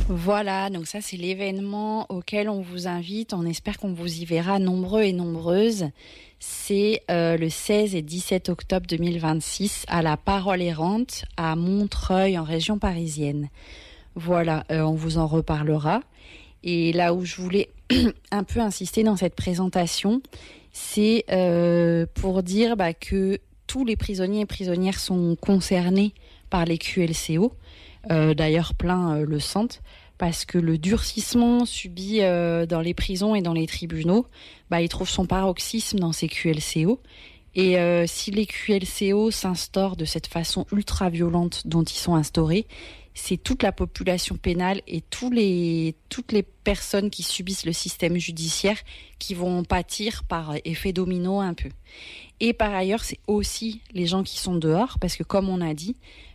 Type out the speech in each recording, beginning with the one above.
Voilà, donc ça c'est l'événement auquel on vous invite. On espère qu'on vous y verra nombreux et nombreuses. C'est le 16 et 17 octobre 2026 à la Parole Errante à Montreuil en région parisienne. Voilà, on vous en reparlera. Et là où je voulais un peu insister dans cette présentation, c'est pour dire que tous les prisonniers et prisonnières sont concernés par les QLCO. D'ailleurs, plein le sentent, parce que le durcissement subi dans les prisons et dans les tribunaux, il trouve son paroxysme dans ces QLCO. Et si les QLCO s'instaurent de cette façon ultra-violente dont ils sont instaurés, c'est toute la population pénale et toutes les personnes qui subissent le système judiciaire qui vont pâtir par effet domino un peu. Et par ailleurs, c'est aussi les gens qui sont dehors, parce que comme on a dit,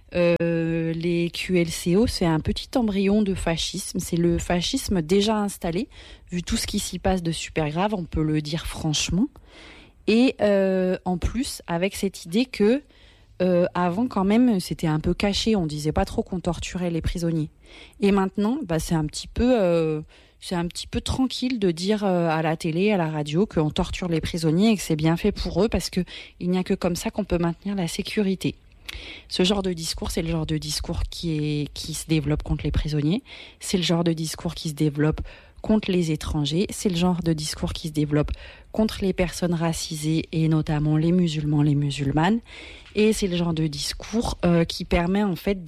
les QLCO, c'est un petit embryon de fascisme. C'est le fascisme déjà installé, vu tout ce qui s'y passe de super grave, on peut le dire franchement. Et en plus, avec cette idée que avant, quand même, c'était un peu caché. On disait pas trop qu'on torturait les prisonniers. Et maintenant, c'est un petit peu tranquille de dire à la télé, à la radio, qu'on torture les prisonniers et que c'est bien fait pour eux, parce qu'il n'y a que comme ça qu'on peut maintenir la sécurité. Ce genre de discours, c'est le genre de discours qui se développe contre les prisonniers. C'est le genre de discours qui se développe contre les étrangers. C'est le genre de discours qui se développe contre les personnes racisées et notamment les musulmans, les musulmanes. Et c'est le genre de discours qui permet en fait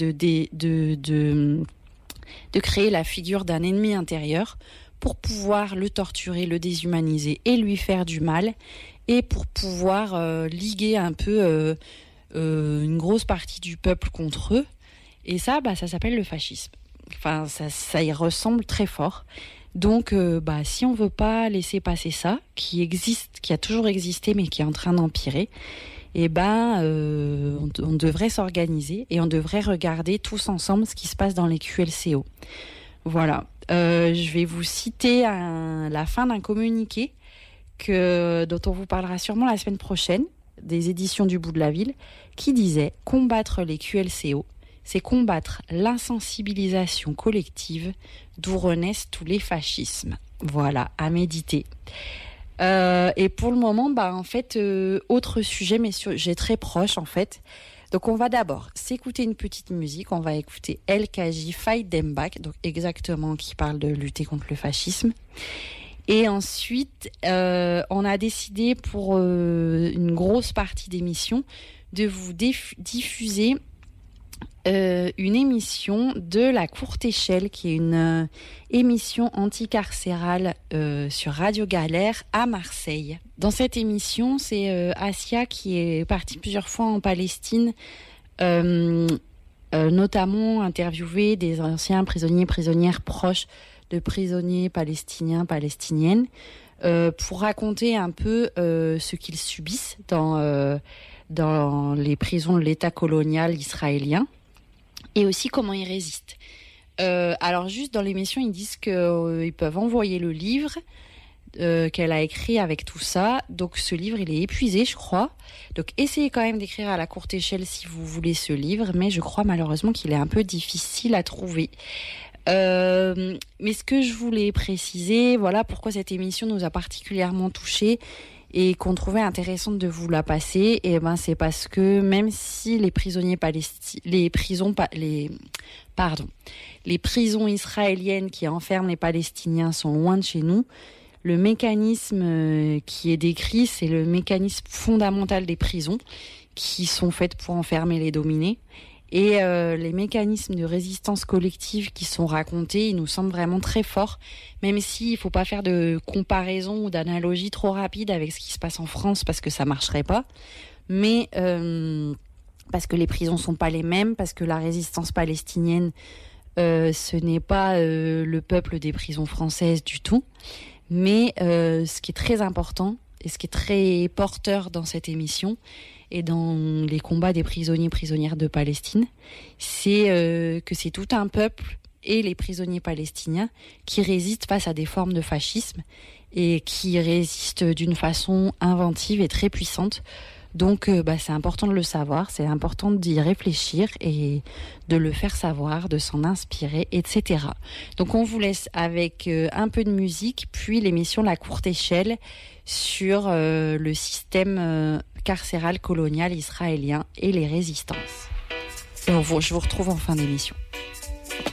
de créer la figure d'un ennemi intérieur pour pouvoir le torturer, le déshumaniser et lui faire du mal, et pour pouvoir liguer un peu une grosse partie du peuple contre eux. Et ça, ça s'appelle le fascisme. Enfin, ça y ressemble très fort. Donc, si on veut pas laisser passer ça, qui existe, qui a toujours existé, mais qui est en train d'empirer, on devrait s'organiser et on devrait regarder tous ensemble ce qui se passe dans les QLCO. Voilà. Je vais vous citer la fin d'un communiqué dont on vous parlera sûrement la semaine prochaine, des éditions du Bout de la Ville, qui disait « Combattre les QLCO, c'est combattre l'insensibilisation collective d'où renaissent tous les fascismes. » Voilà, à méditer. Et pour le moment, autre sujet, mais sujet très proche en fait. Donc on va d'abord s'écouter une petite musique. On va écouter El Kaji Fight Them Back, donc exactement qui parle de lutter contre le fascisme. Et ensuite, on a décidé pour une grosse partie d'émission de vous diffuser une émission de La Courte Échelle, qui est une émission anticarcérale sur Radio Galère à Marseille. Dans cette émission, c'est Assia qui est partie plusieurs fois en Palestine, notamment interviewer des anciens prisonniers, prisonnières proches de prisonniers palestiniens, palestiniennes, pour raconter un peu ce qu'ils subissent dans les prisons de l'État colonial israélien, et aussi comment ils résistent. Alors juste dans l'émission, ils disent qu'ils peuvent envoyer le livre qu'elle a écrit avec tout ça. Donc ce livre, il est épuisé, je crois. Donc essayez quand même d'écrire à La Courte Échelle si vous voulez ce livre, mais je crois malheureusement qu'il est un peu difficile à trouver. Mais ce que je voulais préciser, voilà pourquoi cette émission nous a particulièrement touchés et qu'on trouvait intéressant de vous la passer, et c'est parce que même si les prisonniers les prisons israéliennes qui enferment les Palestiniens sont loin de chez nous, le mécanisme qui est décrit, c'est le mécanisme fondamental des prisons qui sont faites pour enfermer les dominés. Et les mécanismes de résistance collective qui sont racontés, ils nous semblent vraiment très forts, même s'il ne faut pas faire de comparaison ou d'analogie trop rapide avec ce qui se passe en France, parce que ça ne marcherait pas. Mais parce que les prisons ne sont pas les mêmes, parce que la résistance palestinienne, ce n'est pas le peuple des prisons françaises du tout. Mais ce qui est très important et ce qui est très porteur dans cette émission, et dans les combats des prisonniers et prisonnières de Palestine, c'est que c'est tout un peuple et les prisonniers palestiniens qui résistent face à des formes de fascisme et qui résistent d'une façon inventive et très puissante. Donc c'est important de le savoir, c'est important d'y réfléchir et de le faire savoir, de s'en inspirer, etc. Donc on vous laisse avec un peu de musique, puis l'émission La Courte Échelle sur le système carcéral colonial israélien et les résistances. Et je vous retrouve en fin d'émission.